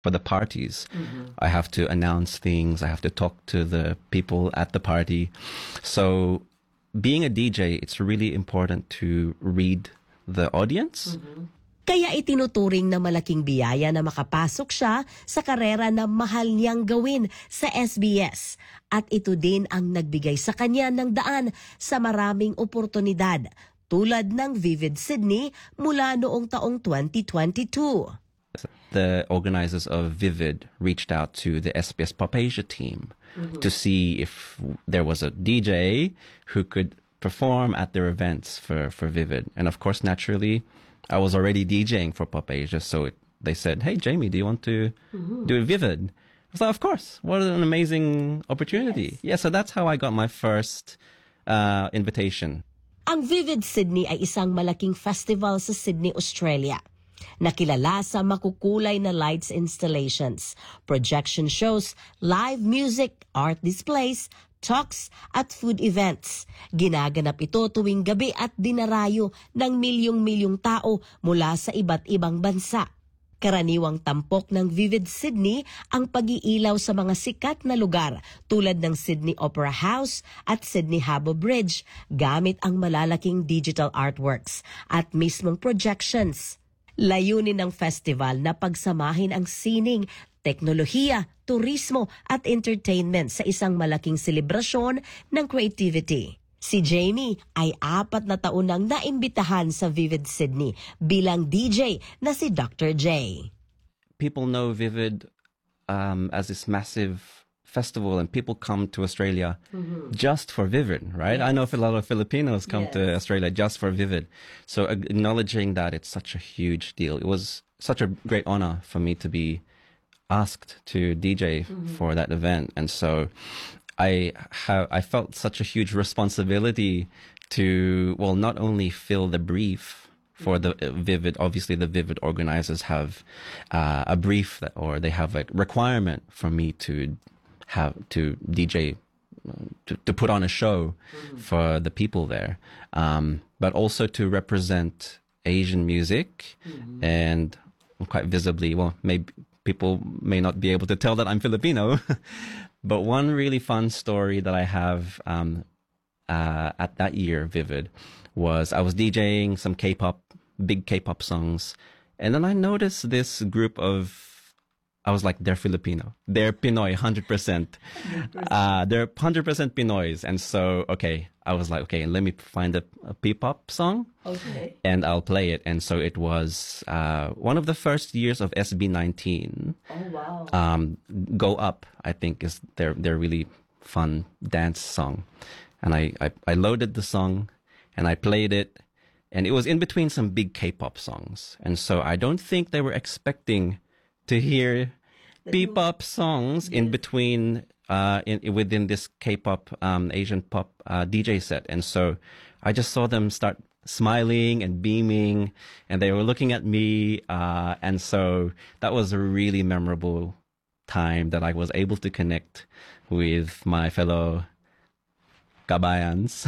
for the parties. I have to announce things. I have to talk to the people at the party. So being a DJ, it's really important to read the audience. Kaya itinuturing na malaking biyaya na makapasok siya sa karera na mahal niyang gawin sa SBS. At ito din ang nagbigay sa kanya ng daan sa maraming oportunidad tulad ng Vivid Sydney mula noong taong 2022. The organizers of Vivid reached out to the SBS Pop Asia team to see if there was a DJ who could perform at their events for Vivid. And of course, naturally, I was already DJing for Pop Asia, so they said, "Hey, Jamie, do you want to do a Vivid?" I was like, "Of course! What an amazing opportunity!" Yes. Yeah, so that's how I got my first invitation. Ang Vivid Sydney ay isang malaking festival sa Sydney, Australia. Nakilala sa makukulay na lights installations, projection shows, live music, art displays, talks at food events. Ginaganap ito tuwing gabi at dinarayo ng milyong-milyong tao mula sa iba't ibang bansa. Karaniwang tampok ng Vivid Sydney ang pag-iilaw sa mga sikat na lugar tulad ng Sydney Opera House at Sydney Harbour Bridge gamit ang malalaking digital artworks at mismong projections. Layunin ng festival na pagsamahin ang sining, teknolohiya, turismo at entertainment sa isang malaking selebrasyon ng creativity. Si Jamie ay 4 na taon nang naimbitahan sa Vivid Sydney bilang DJ na si Dr. J. People know Vivid as this massive festival, and people come to Australia just for Vivid, right? Yes. I know a lot of Filipinos come to Australia just for Vivid. So acknowledging that it's such a huge deal. It was such a great honor for me to be asked to DJ for that event. And so I felt such a huge responsibility to, well, not only fill the brief for the Vivid. Obviously, the Vivid organizers have a brief or they have a requirement for me to have to DJ, to put on a show for the people there, but also to represent Asian music and quite visibly. Well, maybe people may not be able to tell that I'm Filipino. But one really fun story that I have at that year, Vivid, was I was DJing some K-pop, big K-pop songs, and then I noticed this group of, I was like, they're Filipino. They're Pinoy, 100%. They're 100% Pinoys. And so, okay, I was like, okay, let me find a P-pop song. Okay. And I'll play it. And so it was one of the first years of SB19. Oh, wow. Go Up, I think, is their really fun dance song. And I loaded the song and I played it. And it was in between some big K-pop songs. And so I don't think they were expecting to hear P-pop songs in between, within this K-pop, Asian pop DJ set. And so I just saw them start smiling and beaming, and they were looking at me. And so that was a really memorable time that I was able to connect with my fellow kabayans.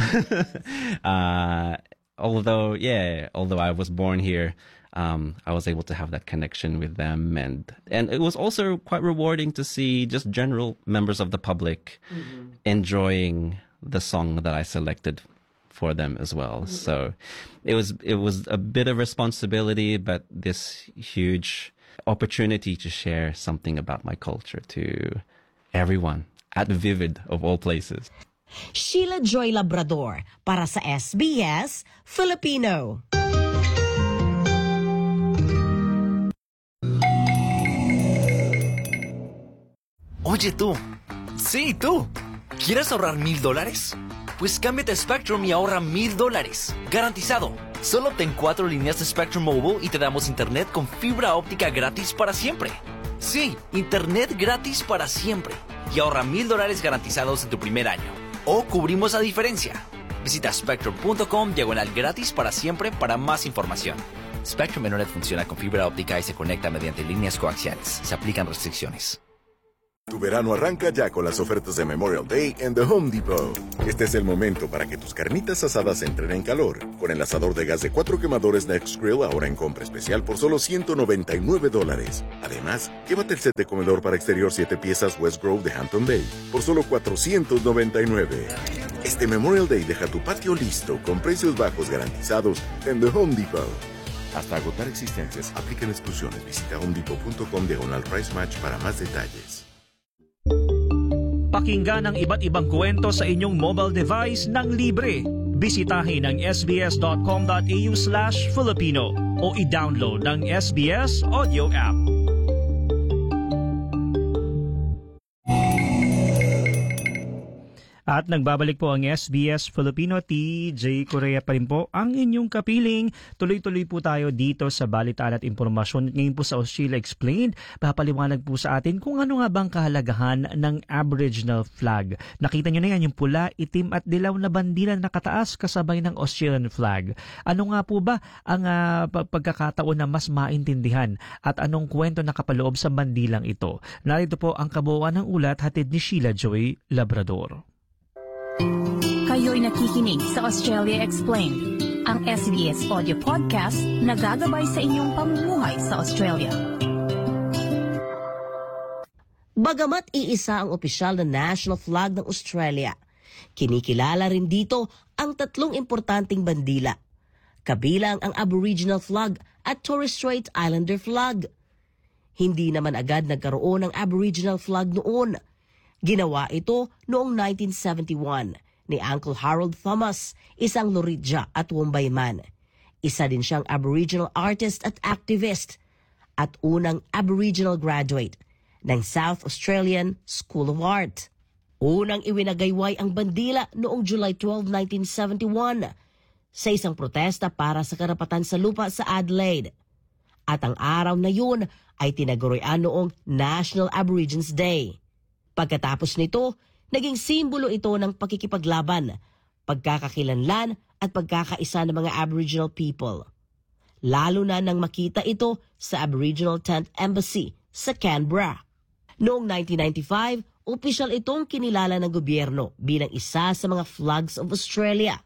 Although I was born here, I was able to have that connection with them, and it was also quite rewarding to see just general members of the public enjoying the song that I selected for them as well. So it was a bit of responsibility, but this huge opportunity to share something about my culture to everyone at Vivid of all places. Sheila Joy Labrador para sa SBS Filipino. Oye tú, sí tú, ¿quieres ahorrar $1,000? Pues cámbiate a Spectrum y ahorra $1,000, garantizado. Solo obtén 4 líneas de Spectrum Mobile y te damos internet con fibra óptica gratis para siempre. Sí, internet gratis para siempre. Y ahorra $1,000 garantizados en tu primer año. O cubrimos la diferencia. Visita spectrum.com/gratis para siempre para más información. Spectrum Internet funciona con fibra óptica y se conecta mediante líneas coaxiales. Se aplican restricciones. Tu verano arranca ya con las ofertas de Memorial Day en The Home Depot. Este es el momento para que tus carnitas asadas entren en calor. Con el asador de gas de 4 quemadores Next Grill ahora en compra especial por solo $199. Además, llévate el set de comedor para exterior 7 piezas West Grove de Hampton Bay por solo $499. Este Memorial Day deja tu patio listo con precios bajos garantizados en The Home Depot. Hasta agotar existencias, aplican exclusiones. Visita homedepot.com/price match para más detalles. Pakinggan ang iba't ibang kwento sa inyong mobile device ng libre. Bisitahin ang sbs.com.au/Filipino o i-download ang SBS Audio app. At nagbabalik po ang SBS Filipino, TJ Korea pa rin po ang inyong kapiling. Tuloy-tuloy po tayo dito sa balitaan at impormasyon. Ngayon po sa Australia Explained, papaliwanag po sa atin kung ano nga bang kahalagahan ng Aboriginal flag. Nakita nyo na yan, yung pula, itim at dilaw na bandila na nakataas kasabay ng Australian flag. Ano nga po ba ang pagkakataon na mas maintindihan at anong kwento nakapaloob sa bandilang ito? Narito po ang kabuuan ng ulat hatid ni Sheila Joy Labrador. Kayo'y nakikinig sa Australia Explained, ang SBS audio podcast na gagabay sa inyong pamumuhay sa Australia. Bagamat iisa ang opisyal na national flag ng Australia, kinikilala rin dito ang tatlong importanteng bandila, kabilang ang Aboriginal flag at Torres Strait Islander flag. Hindi naman agad nagkaroon ng Aboriginal flag noon. Ginawa ito noong 1971 ni Uncle Harold Thomas, isang Luritja at Wombay man. Isa din siyang Aboriginal artist at activist at unang Aboriginal graduate ng South Australian School of Art. Unang iwinagayway ang bandila noong July 12, 1971 sa isang protesta para sa karapatan sa lupa sa Adelaide. At ang araw na yun ay tinagurian noong National Aborigines Day. Pagkatapos nito, naging simbolo ito ng pakikipaglaban, pagkakakilanlan at pagkakaisa ng mga Aboriginal people. Lalo na nang makita ito sa Aboriginal Tent Embassy sa Canberra. Noong 1995, opisyal itong kinilala ng gobyerno bilang isa sa mga flags of Australia.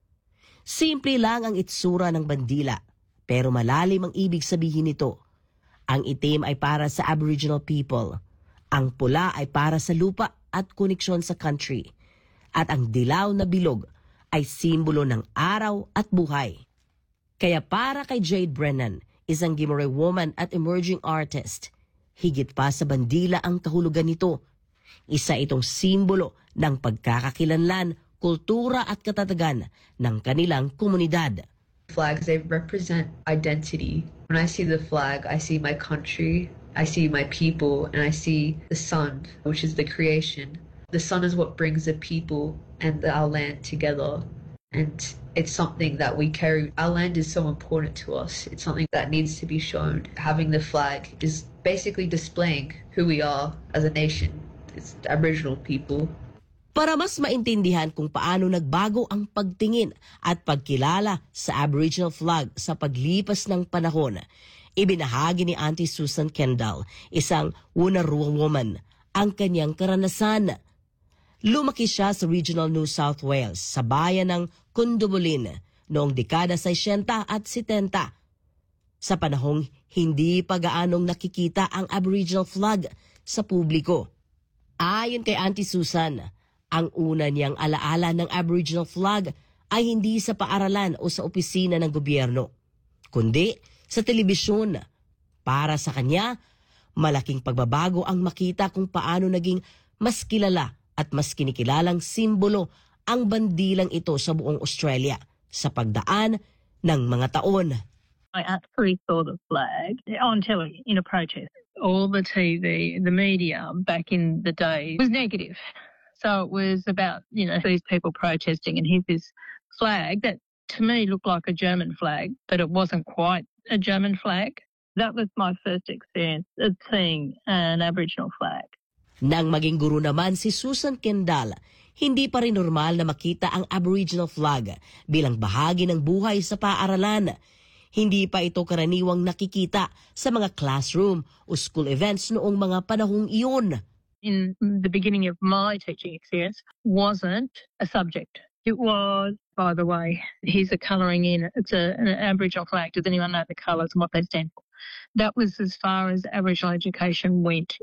Simple lang ang itsura ng bandila, pero malalim ang ibig sabihin nito. Ang itim ay para sa Aboriginal people. Ang pula ay para sa lupa at koneksyon sa country. At ang dilaw na bilog ay simbolo ng araw at buhay. Kaya para kay Jade Brennan, isang Gimuray woman at emerging artist, higit pa sa bandila ang kahulugan nito. Isa itong simbolo ng pagkakakilanlan, kultura at katatagan ng kanilang komunidad. Flags, they represent identity. When I see the flag, I see my country, I see my people, and I see the sun, which is the creation. The sun is what brings the people and our land together. And it's something that we carry. Our land is so important to us. It's something that needs to be shown. Having the flag is basically displaying who we are as a nation. It's Aboriginal people. Para mas maintindihan kung paano nagbago ang pagtingin at pagkilala sa Aboriginal flag sa paglipas ng panahon, ibinahagi ni Auntie Susan Kendall, isang Wunarua woman, ang kanyang karanasan. Lumaki siya sa Regional New South Wales sa bayan ng Kundubulin noong dekada 60 at 70. Sa panahong hindi pa gaanong nakikita ang Aboriginal flag sa publiko. Ayon kay Auntie Susan, ang una niyang alaala ng Aboriginal flag ay hindi sa paaralan o sa opisina ng gobyerno, kundi sa telebisyon. Para sa kanya, malaking pagbabago ang makita kung paano naging mas kilala at mas kinikilalang simbolo ang bandilang ito sa buong Australia sa pagdaan ng mga taon. I actually saw the flag on telly in a protest. All the TV, the media back in the day was negative. So it was about, these people protesting, and here's this flag that to me looked like a German flag, but it wasn't quite a German flag. That was my first experience of seeing an Aboriginal flag. Nang maging guro naman si Susan Kendall, hindi pa rin normal na makita ang Aboriginal flag bilang bahagi ng buhay sa paaralan. Hindi pa ito karaniwang nakikita sa mga classroom o school events noong mga panahong iyon. in the beginning of my teaching experience wasn't a subject. It was, by the way, here's a colouring in. It's an Aboriginal flag. Does anyone know the colours and what they stand for? That was as far as Aboriginal education went